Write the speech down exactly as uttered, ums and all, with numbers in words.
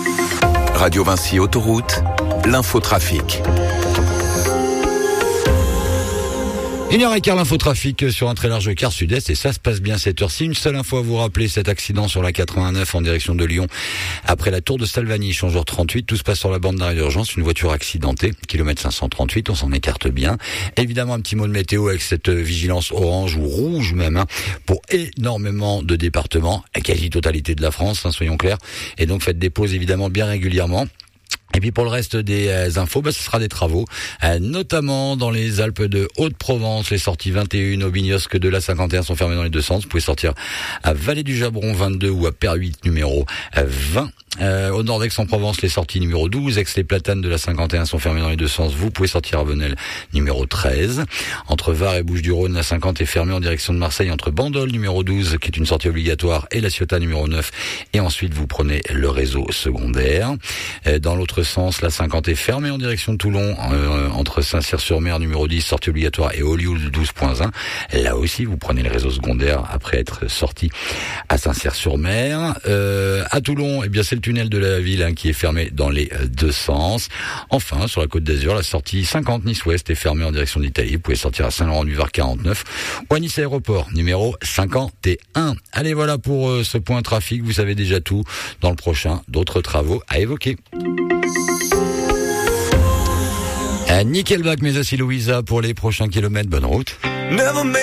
Radio Vinci Autoroute, l'infotrafic. Une heure et quart l'infotrafic sur un très large quart sud-est et ça se passe bien cette heure-ci. Une seule info à vous rappeler, cet accident sur la quatre-vingt-neuf en direction de Lyon après la tour de Salvani, changeur trente-huit. Tout se passe sur la bande d'arrêt d'urgence, une voiture accidentée, kilomètre cinq cent trente-huit, on s'en écarte bien. Évidemment un petit mot de météo avec cette vigilance orange ou rouge même hein, pour énormément de départements, la quasi-totalité de la France, hein, soyons clairs. Et donc faites des pauses évidemment bien régulièrement. Et puis pour le reste des euh, infos, bah, ce sera des travaux, euh, notamment dans les Alpes de Haute-Provence. Les sorties vingt et un au Bignosc de l'A cinquante et un sont fermées dans les deux sens. Vous pouvez sortir à Vallée du Jabron vingt-deux ou à Perhuit numéro vingt. Euh, au nord d'Aix-en-Provence, les sorties numéro douze. Aix-les-Platanes de la cinquante et un sont fermées dans les deux sens. Vous pouvez sortir à Venelle numéro treize. Entre Var et Bouches-du-Rhône, la cinquante est fermée en direction de Marseille entre Bandol numéro douze, qui est une sortie obligatoire, et La Ciotat numéro neuf. Et ensuite, vous prenez le réseau secondaire. Euh, dans l'autre sens, la cinquante est fermée en direction de Toulon, euh, entre Saint-Cyr-sur-Mer numéro dix, sortie obligatoire, et Olioul douze point un. Là aussi, vous prenez le réseau secondaire après être sorti à Saint-Cyr-sur-Mer. Euh, à Toulon, eh bien, c'est le tunnel de la ville hein, qui est fermé dans les deux sens. Enfin, sur la Côte d'Azur, la sortie cinquante Nice-Ouest est fermée en direction d'Italie. Vous pouvez sortir à Saint-Laurent-du-Var quarante-neuf ou à Nice Aéroport numéro cinquante et un. Allez, voilà pour euh, ce point trafic. Vous savez déjà tout. Dans le prochain, d'autres travaux à évoquer. À Nickelback, mais aussi Louisa pour les prochains kilomètres. Bonne route.